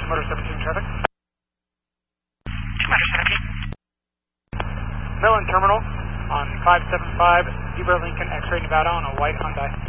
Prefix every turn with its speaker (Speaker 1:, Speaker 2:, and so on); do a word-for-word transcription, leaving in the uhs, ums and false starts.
Speaker 1: Motor seventeen traffic.
Speaker 2: Motor seventeen.
Speaker 1: Millen Terminal on five seven five, Zebra Lincoln X-Ray Nevada on a white Hyundai.